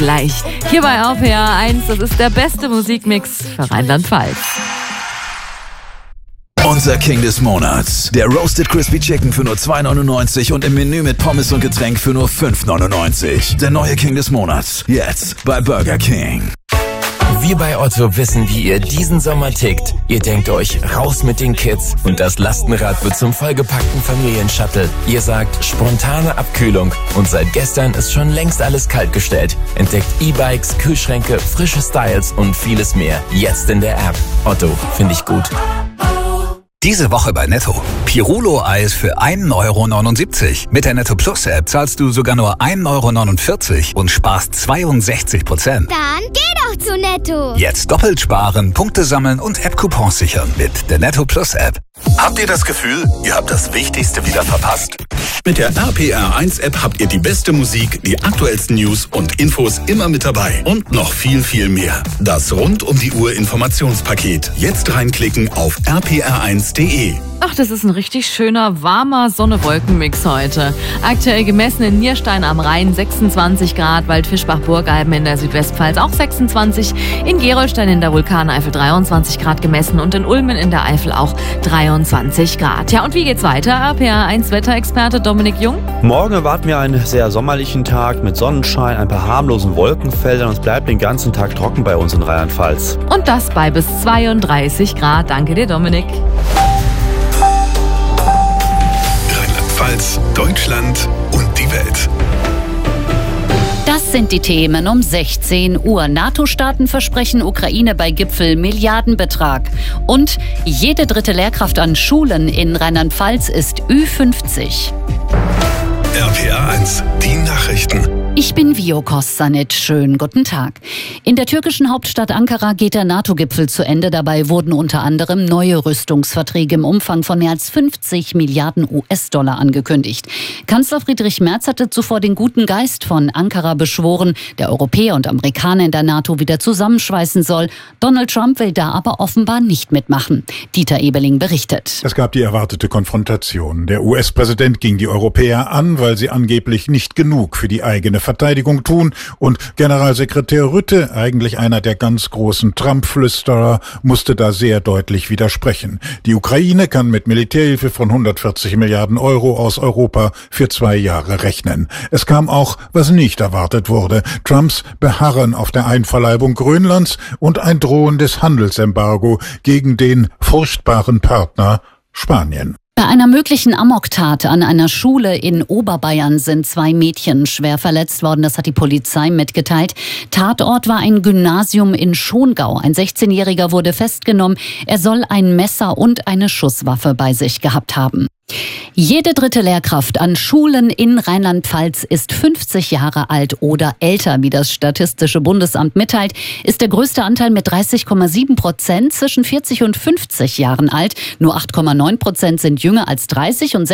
Gleich hier bei RPR 1, das ist der beste Musikmix für Rheinland-Pfalz. Unser King des Monats. Der Roasted Crispy Chicken für nur 2,99 und im Menü mit Pommes und Getränk für nur 5,99. Der neue King des Monats. Jetzt bei Burger King. Wir bei Otto wissen, wie ihr diesen Sommer tickt. Ihr denkt euch, raus mit den Kids und das Lastenrad wird zum vollgepackten Familienshuttle. Ihr sagt, spontane Abkühlung und seit gestern ist schon längst alles kaltgestellt. Entdeckt E-Bikes, Kühlschränke, frische Styles und vieles mehr. Jetzt in der App. Otto, finde ich gut. Diese Woche bei Netto. Pirulo-Eis für 1,79 €. Mit der Netto Plus App zahlst du sogar nur 1,49 € und sparst 62%. Dann geh doch zu Netto. Jetzt doppelt sparen, Punkte sammeln und App-Coupons sichern mit der Netto Plus App. Habt ihr das Gefühl, ihr habt das Wichtigste wieder verpasst? Mit der RPR 1 App habt ihr die beste Musik, die aktuellsten News und Infos immer mit dabei. Und noch viel, viel mehr. Das rund um die Uhr Informationspaket. Jetzt reinklicken auf rpr1.de. Ach, das ist ein richtig schöner, warmer Sonne-Wolken-Mix heute. Aktuell gemessen in Nierstein am Rhein 26 Grad, Waldfischbach-Burgalben in der Südwestpfalz auch 26, in Gerolstein in der Vulkaneifel 23 Grad gemessen und in Ulmen in der Eifel auch 23 Grad. Ja, und wie geht's weiter? RPR1-Wetterexperte Dominik Jung. Morgen erwarten wir einen sehr sommerlichen Tag mit Sonnenschein, ein paar harmlosen Wolkenfeldern und es bleibt den ganzen Tag trocken bei uns in Rheinland-Pfalz. Und das bei bis 32 Grad. Danke dir, Dominik. Rheinland-Pfalz, Deutschland und die Welt. Das sind die Themen um 16 Uhr. NATO-Staaten versprechen Ukraine bei Gipfel Milliardenbetrag. Und jede dritte Lehrkraft an Schulen in Rheinland-Pfalz ist Ü50. RPR 1, die Nachrichten. Ich bin Vio Kostanic. Schönen guten Tag. In der türkischen Hauptstadt Ankara geht der NATO-Gipfel zu Ende. Dabei wurden unter anderem neue Rüstungsverträge im Umfang von mehr als 50 Milliarden US-Dollar angekündigt. Kanzler Friedrich Merz hatte zuvor den guten Geist von Ankara beschworen, der Europäer und Amerikaner in der NATO wieder zusammenschweißen soll. Donald Trump will da aber offenbar nicht mitmachen. Dieter Ebeling berichtet. Es gab die erwartete Konfrontation. Der US-Präsident ging die Europäer an, weil sie angeblich nicht genug für die eigene Verteidigung tun, und Generalsekretär Rutte, eigentlich einer der ganz großen Trump-Flüsterer, musste da sehr deutlich widersprechen. Die Ukraine kann mit Militärhilfe von 140 Milliarden Euro aus Europa für 2 Jahre rechnen. Es kam auch, was nicht erwartet wurde: Trumps Beharren auf der Einverleibung Grönlands und ein drohendes Handelsembargo gegen den furchtbaren Partner Spanien. Bei einer möglichen Amoktat an einer Schule in Oberbayern sind 2 Mädchen schwer verletzt worden. Das hat die Polizei mitgeteilt. Tatort war ein Gymnasium in Schongau. Ein 16-Jähriger wurde festgenommen. Er soll ein Messer und eine Schusswaffe bei sich gehabt haben. Jede dritte Lehrkraft an Schulen in Rheinland-Pfalz ist 50 Jahre alt oder älter. Wie das Statistische Bundesamt mitteilt, ist der größte Anteil mit 30,7% zwischen 40 und 50 Jahren alt. Nur 8,9% sind jünger als 30 und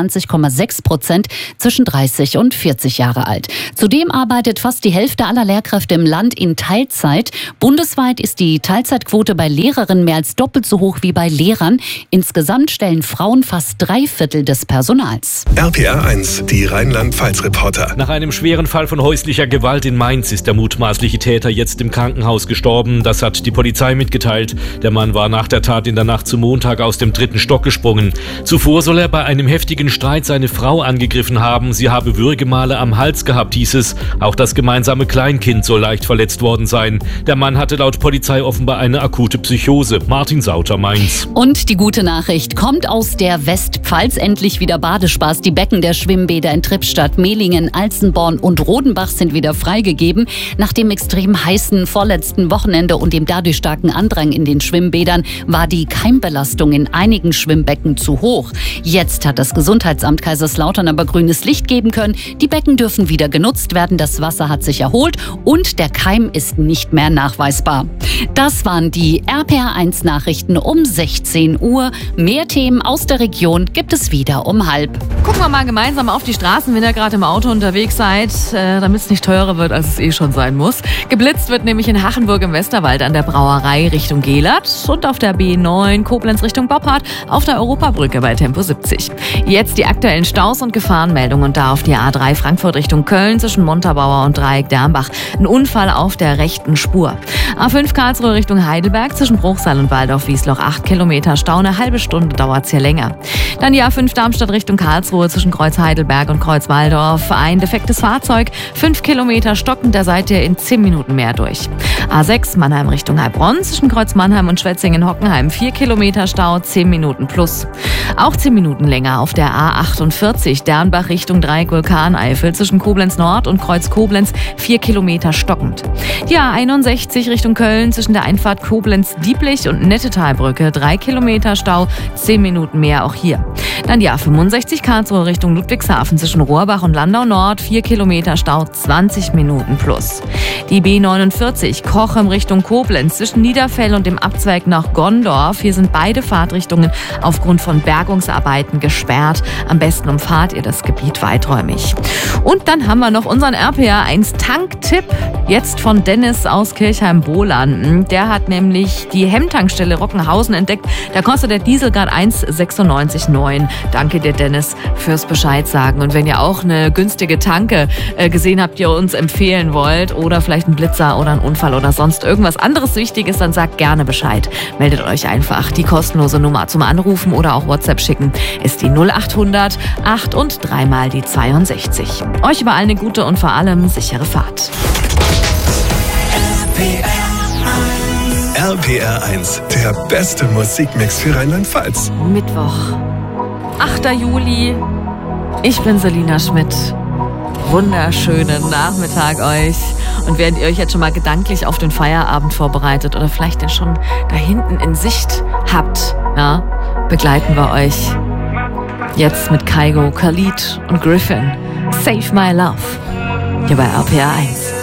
26,6% zwischen 30 und 40 Jahre alt. Zudem arbeitet fast die Hälfte aller Lehrkräfte im Land in Teilzeit. Bundesweit ist die Teilzeitquote bei Lehrerinnen mehr als doppelt so hoch wie bei Lehrern. Insgesamt stellen Frauen fast 3/4 des Personals. RPR 1, die Rheinland-Pfalz-Reporter. Nach einem schweren Fall von häuslicher Gewalt in Mainz ist der mutmaßliche Täter jetzt im Krankenhaus gestorben. Das hat die Polizei mitgeteilt. Der Mann war nach der Tat in der Nacht zum Montag aus dem 3. Stock gesprungen. Zuvor soll er bei einem heftigen Streit seine Frau angegriffen haben. Sie habe Würgemale am Hals gehabt, hieß es. Auch das gemeinsame Kleinkind soll leicht verletzt worden sein. Der Mann hatte laut Polizei offenbar eine akute Psychose. Martin Sauter, Mainz. Und die gute Nachricht kommt aus der Westpfalz. Endlich wieder Badespaß. Die Becken der Schwimmbäder in Trippstadt, Mehlingen, Alzenborn und Rodenbach sind wieder freigegeben. Nach dem extrem heißen vorletzten Wochenende und dem dadurch starken Andrang in den Schwimmbädern war die Keimbelastung in einigen Schwimmbecken zu hoch. Jetzt hat das Gesundheitsamt Kaiserslautern aber grünes Licht geben können. Die Becken dürfen wieder genutzt werden. Das Wasser hat sich erholt und der Keim ist nicht mehr nachweisbar. Das waren die RPR 1 Nachrichten um 16 Uhr. Mehr Themen aus der Region gibt gibt es wieder um 12:30. Gucken wir mal gemeinsam auf die Straßen, wenn ihr gerade im Auto unterwegs seid, damit es nicht teurer wird, als es eh schon sein muss. Geblitzt wird nämlich in Hachenburg im Westerwald an der Brauerei Richtung Gelert und auf der B9 Koblenz Richtung Boppard auf der Europabrücke bei Tempo 70. Jetzt die aktuellen Staus und Gefahrenmeldungen und da auf die A3 Frankfurt Richtung Köln zwischen Montabaur und Dreieck Dernbach. Ein Unfall auf der rechten Spur. A5 Karlsruhe Richtung Heidelberg zwischen Bruchsal und Waldorf-Wiesloch 8 Kilometer Stau, eine halbe Stunde dauert es hier länger. Dann die A5 Darmstadt Richtung Karlsruhe zwischen Kreuz Heidelberg und Kreuz Waldorf. Ein defektes Fahrzeug, 5 Kilometer stockend, da seid ihr in 10 Minuten mehr durch. A6 Mannheim Richtung Heilbronn zwischen Kreuz Mannheim und Schwetzingen-Hockenheim 4 Kilometer Stau, 10 Minuten plus. Auch 10 Minuten länger auf der A48 Dernbach Richtung Dreieck Vulkaneifel zwischen Koblenz Nord und Kreuz Koblenz 4 Kilometer stockend. Die A61 Richtung Köln zwischen der Einfahrt Koblenz-Dieblich und Nettetalbrücke 3 Kilometer Stau, 10 Minuten mehr auch hier. Dann die A65 Karlsruhe Richtung Ludwigshafen zwischen Rohrbach und Landau Nord 4 Kilometer Stau, 20 Minuten plus. Die B49 Kochem Richtung Koblenz zwischen Niederfell und dem Abzweig nach Gondorf. Hier sind beide Fahrtrichtungen aufgrund von Bergungsarbeiten gesperrt. Am besten umfahrt ihr das Gebiet weiträumig. Und dann haben wir noch unseren RPR1 Tanktipp. Jetzt von Dennis aus Kirchheim-Bohlanden. Der hat nämlich die Hemmtankstelle Rockenhausen entdeckt. Da kostet der Diesel gerade 1,96,9. Danke dir, Dennis, fürs Bescheid sagen. Und wenn ihr auch eine günstige Tanke gesehen habt, die ihr uns empfehlen wollt oder vielleicht einen Blitzer oder einen Unfall oder sonst irgendwas anderes Wichtiges, dann sagt gerne Bescheid. Meldet euch einfach. Die kostenlose Nummer zum Anrufen oder auch WhatsApp schicken ist die 0800 8 und 3 mal die 62. Euch überall eine gute und vor allem sichere Fahrt. RPR1, der beste Musikmix für Rheinland-Pfalz. Mittwoch, 8. Juli. Ich bin Selina Schmidt. Wunderschönen Nachmittag euch. Und während ihr euch jetzt schon mal gedanklich auf den Feierabend vorbereitet oder vielleicht den schon da hinten in Sicht habt, ja, begleiten wir euch jetzt mit Kygo, Khalid und Griffin. Save My Love. Hier bei RPR1.